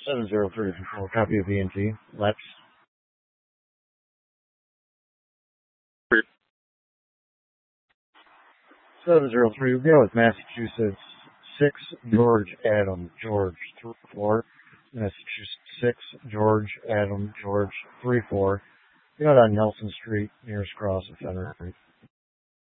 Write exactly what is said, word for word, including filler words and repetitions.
seven zero three four, copy of E N T. Let's. seven zero three, we go with Massachusetts six, George, Adam, George, three four. Massachusetts six, George, Adam, George, three four. We got on Nelson Street, nearest cross of Federal Street.